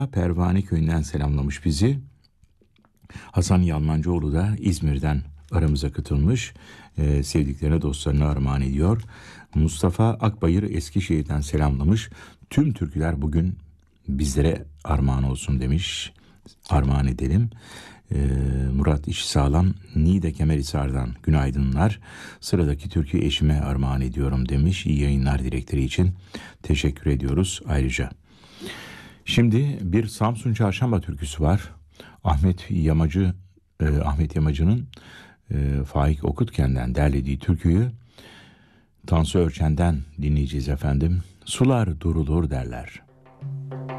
Pervane Köyü'nden selamlamış bizi. Hasan Yalmancıoğlu da İzmir'den aramıza katılmış. Sevdiklerine, dostlarına armağan ediyor. Mustafa Akbayır Eskişehir'den selamlamış. Tüm türküler bugün bizlere armağan olsun demiş. Armağan edelim. Murat İşsağlam Niğde Kemerhisar'dan günaydınlar. Sıradaki türkü eşime armağan ediyorum demiş. İyi yayınlar dilekleri için teşekkür ediyoruz ayrıca. Şimdi bir Samsun Çarşamba türküsü var. Ahmet Yamacı'nın Faik Okutken'den derlediği türküyü Tansu Örçen'den dinleyeceğiz efendim. Sular durulur derler.